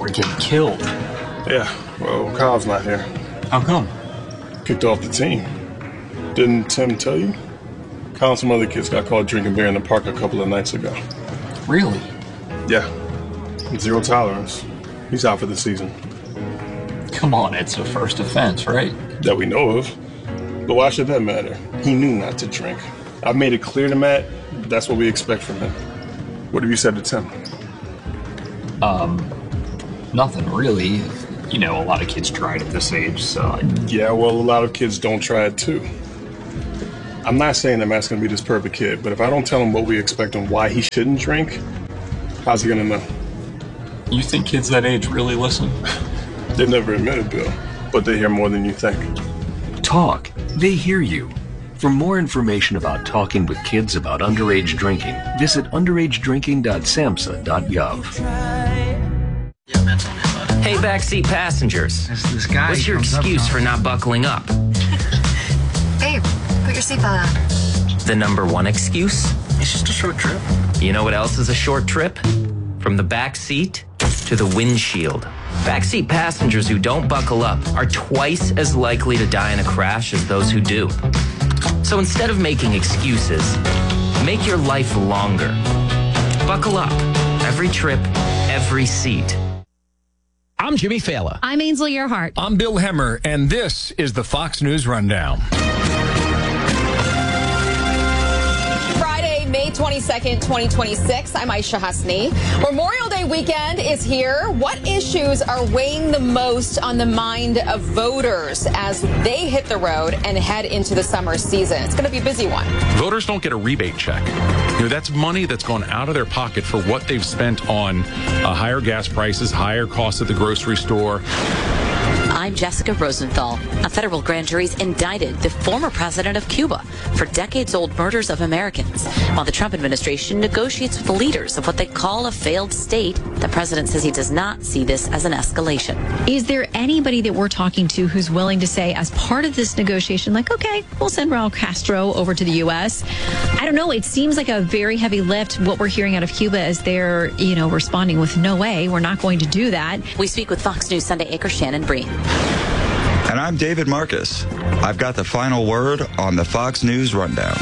we're getting killed. Yeah, well, Kyle's not here. How come? Kicked off the team. Didn't Tim tell you? Kyle and some other kids got caught drinking beer in the park a couple of nights ago. Really? Yeah. Zero tolerance. He's out for the season. Come on, it's a first offense, right? That we know of. But why should that matter? He knew not to drink. I've made it clear to Matt that's what we expect from him. What have you said to Tim? Nothing really. You know, a lot of kids try it at this age, so... Yeah, well, a lot of kids don't try it too. I'm not saying that Matt's gonna be this perfect kid, but if I don't tell him what we expect and why he shouldn't drink, how's he gonna know? You think kids that age really listen? They never admit it, Bill, but they hear more than you think. Talk. They hear you. For more information about talking with kids about underage drinking, visit underagedrinking.samhsa.gov. Hey, backseat passengers. This guy What's your excuse for not buckling up? Babe, put your seatbelt on. The number one excuse? It's just a short trip. You know what else is a short trip? From the back seat to the windshield. Backseat passengers who don't buckle up are twice as likely to die in a crash as those who do. So instead of making excuses, make your life longer. Buckle up. Every trip, every seat. I'm Jimmy Fallon. I'm Ainsley Earhart. I'm Bill Hemmer, and this is the Fox News Rundown. Friday, May 22nd, 2026. I'm Aisha Hasni. Memorial Day weekend is here. What issues are weighing the most on the mind of voters as they hit the road and head into the summer season? It's going to be a busy one. Voters don't get a rebate check. You know, that's money that's gone out of their pocket for what they've spent on higher gas prices, higher costs at the grocery store. I'm Jessica Rosenthal. A federal grand jury's indicted the former president of Cuba for decades-old murders of Americans, while the Trump administration negotiates with the leaders of what they call a failed state. The president says he does not see this as an escalation. Is there anybody that we're talking to who's willing to say, as part of this negotiation, like, okay, we'll send Raul Castro over to the U.S.? I don't know. It seems like a very heavy lift. What we're hearing out of Cuba is they're, responding with no way. We're not going to do that. We speak with Fox News Sunday anchor Shannon Breen. And I'm David Marcus. I've got the final word on the Fox News Rundown.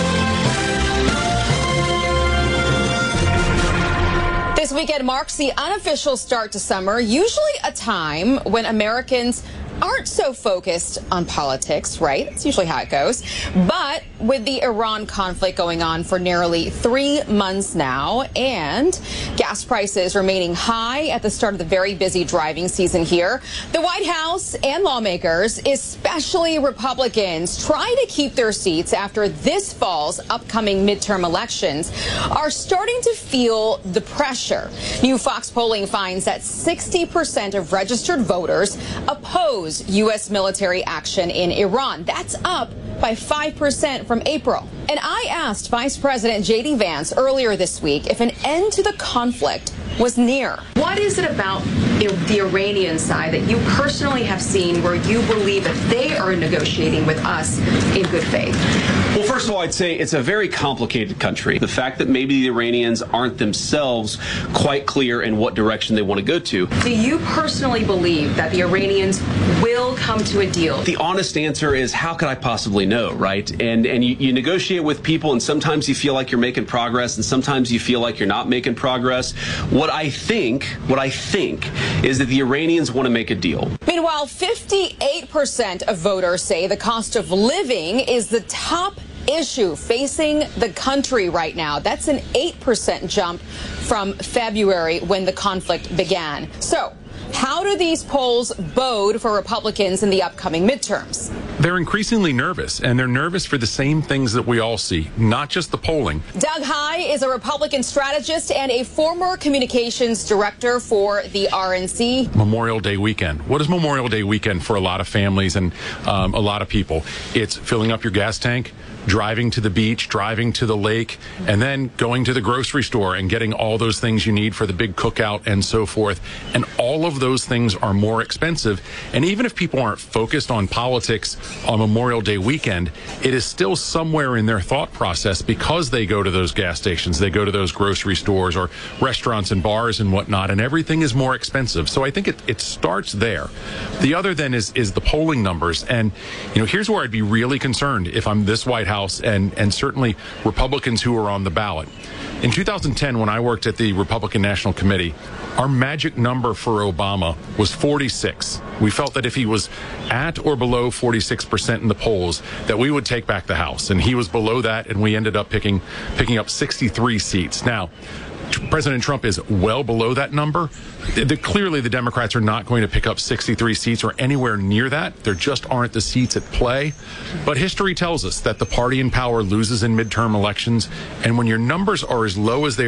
This weekend marks the unofficial start to summer, usually a time when Americans aren't so focused on politics, right? It's usually how it goes. But with the Iran conflict going on for nearly 3 months now and gas prices remaining high at the start of the very busy driving season here, the White House and lawmakers, especially Republicans, trying to keep their seats after this fall's upcoming midterm elections, are starting to feel the pressure. New Fox polling finds that 60% of registered voters oppose U.S. military action in Iran. That's up by 5% from April. And I asked Vice President J.D. Vance earlier this week if an end to the conflict was near. What is it about the Iranian side that you personally have seen where you believe that they are negotiating with us in good faith? Well, first of all, I'd say it's a very complicated country. The fact that maybe the Iranians aren't themselves quite clear in what direction they want to go to. Do you personally believe that the Iranians will come to a deal? The honest answer is, how could I possibly know, right? And you negotiate with people, and sometimes you feel like you're making progress, and sometimes you feel like you're not making progress. What I think is that the Iranians want to make a deal. Meanwhile, 58% of voters say the cost of living is the top issue facing the country right now. That's an 8% jump from February when the conflict began. So, how do these polls bode for Republicans in the upcoming midterms? They're increasingly nervous, and they're nervous for the same things that we all see, not just the polling. Doug Heye is a Republican strategist and a former communications director for the RNC. Memorial Day weekend. What is Memorial Day weekend for a lot of families and a lot of people? It's filling up your gas tank, driving to the beach, driving to the lake, and then going to the grocery store and getting all those things you need for the big cookout and so forth. And all of those things are more expensive. And even if people aren't focused on politics on Memorial Day weekend, it is still somewhere in their thought process because they go to those gas stations, they go to those grocery stores or restaurants and bars and whatnot, and everything is more expensive. So I think it starts there. The other then is the polling numbers. And, here's where I'd be really concerned if I'm this White House and certainly Republicans who are on the ballot. In 2010, when I worked at the Republican National Committee, our magic number for Obama was 46. We felt that if he was at or below 46% in the polls, that we would take back the House. And he was below that, and we ended up picking up 63 seats. Now, President Trump is well below that number. Clearly, the Democrats are not going to pick up 63 seats or anywhere near that. There just aren't the seats at play. But history tells us that the party in power loses in midterm elections. And when your numbers are as low as they